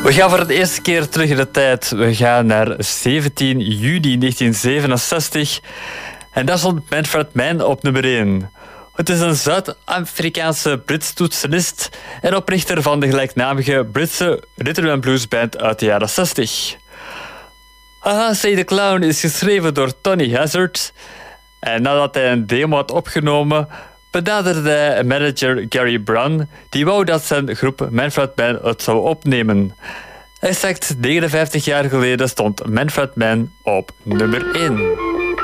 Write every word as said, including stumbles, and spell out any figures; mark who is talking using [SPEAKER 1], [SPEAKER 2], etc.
[SPEAKER 1] We gaan voor de eerste keer terug in de tijd. We gaan naar zeventien juni negentien zevenenzestig. En daar stond Manfred Mann op nummer één. Het is een Zuid-Afrikaanse Brits toetsenist en oprichter van de gelijknamige Britse rhythm and blues band uit de jaren zestig. Haha, Say the Clown is geschreven door Tony Hazard. En nadat hij een demo had opgenomen, benaderde hij manager Gary Brown, die wou dat zijn groep Manfred Mann het zou opnemen. Exact negenenvijftig jaar geleden stond Manfred Mann op nummer één.